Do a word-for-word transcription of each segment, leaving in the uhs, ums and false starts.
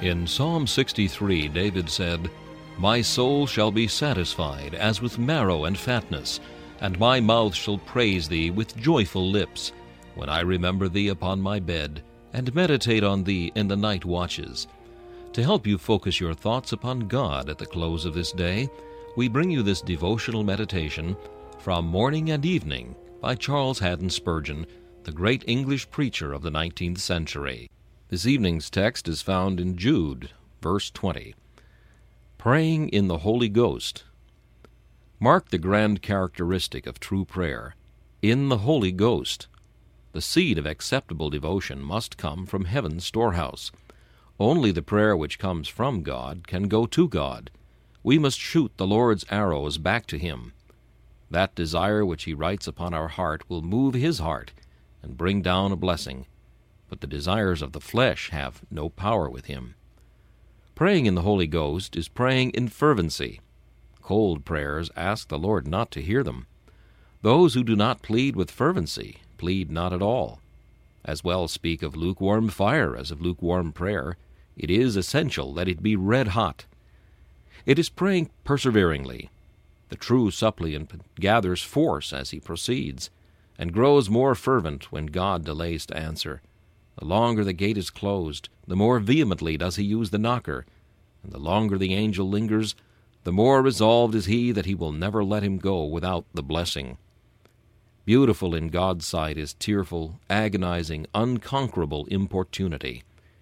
In Psalm sixty-three, David said, "My soul shall be satisfied as with marrow and fatness, and my mouth shall praise thee with joyful lips, when I remember thee upon my bed, and meditate on thee in the night watches." To help you focus your thoughts upon God at the close of this day, we bring you this devotional meditation from Morning and Evening by Charles Haddon Spurgeon, the great English preacher of the nineteenth century. This evening's text is found in Jude, verse twenty. Praying in the Holy Ghost. Mark the grand characteristic of true prayer, in the Holy Ghost. The seed of acceptable devotion must come from heaven's storehouse. Only the prayer which comes from God can go to God. We must shoot the Lord's arrows back to Him. That desire which He writes upon our heart will move His heart and bring down a blessing, but the desires of the flesh have no power with Him. Praying in the Holy Ghost is praying in fervency. Cold prayers ask the Lord not to hear them. Those who do not plead with fervency plead not at all. As well speak of lukewarm fire as of lukewarm prayer. It is essential that it be red hot. It is praying perseveringly. The true suppliant gathers force as he proceeds, and grows more fervent when God delays to answer. The longer the gate is closed, the more vehemently does he use the knocker, and the longer the angel lingers, the more resolved is he that he will never let him go without the blessing. Beautiful in God's sight is tearful, agonizing, unconquerable importunity.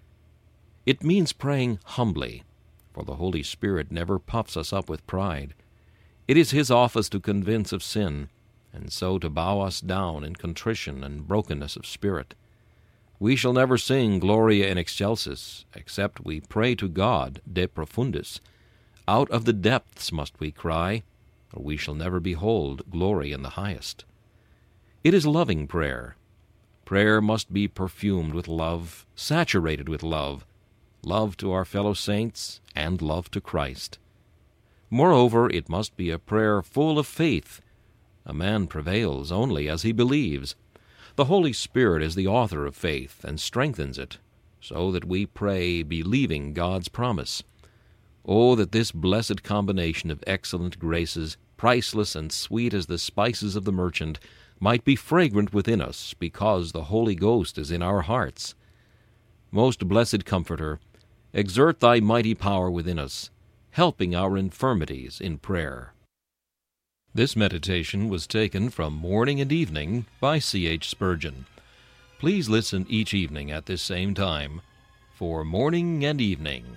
It means praying humbly, for the Holy Spirit never puffs us up with pride. It is His office to convince of sin, and so to bow us down in contrition and brokenness of spirit. We shall never sing Gloria in Excelsis, except we pray to God de profundis. Out of the depths must we cry, or we shall never behold glory in the highest. It is loving prayer. Prayer must be perfumed with love, saturated with love, love to our fellow saints, and love to Christ. Moreover, it must be a prayer full of faith. A man prevails only as he believes. The Holy Spirit is the author of faith and strengthens it, so that we pray believing God's promise. Oh, that this blessed combination of excellent graces, priceless and sweet as the spices of the merchant, might be fragrant within us, because the Holy Ghost is in our hearts. Most blessed Comforter, exert thy mighty power within us, helping our infirmities in prayer. This meditation was taken from Morning and Evening by C H Spurgeon. Please listen each evening at this same time for Morning and Evening.